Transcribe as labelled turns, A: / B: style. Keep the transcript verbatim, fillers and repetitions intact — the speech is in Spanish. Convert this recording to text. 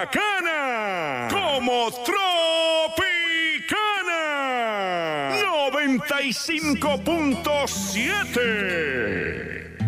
A: bacana como Tropicana noventa y cinco punto siete.